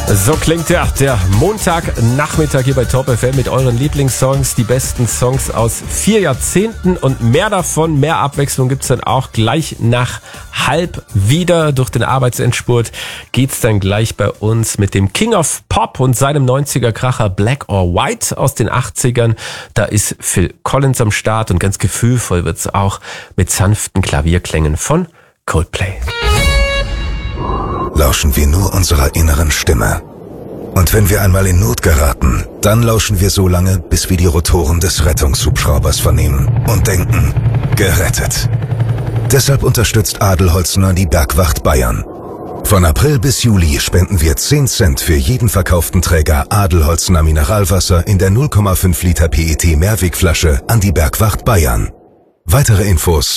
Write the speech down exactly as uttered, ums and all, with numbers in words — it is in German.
So klingt ja der Montagnachmittag hier bei Top F M mit euren Lieblingssongs, die besten Songs aus vier Jahrzehnten und mehr davon. Mehr Abwechslung gibt's dann auch gleich nach halb wieder. Durch den Arbeitsendspurt geht's dann gleich bei uns mit dem King of Pop und seinem neunziger-Kracher Black or White aus den achtzigern. Da ist Phil Collins am Start und ganz gefühlvoll wird's auch mit sanften Klavierklängen von Coldplay. Lauschen wir nur unserer inneren Stimme. Und wenn wir einmal in Not geraten, dann lauschen wir so lange, bis wir die Rotoren des Rettungshubschraubers vernehmen und denken, gerettet. Deshalb unterstützt Adelholzner die Bergwacht Bayern. Von April bis Juli spenden wir zehn Cent für jeden verkauften Träger Adelholzner Mineralwasser in der null Komma fünf Liter P E T Mehrwegflasche an die Bergwacht Bayern. Weitere Infos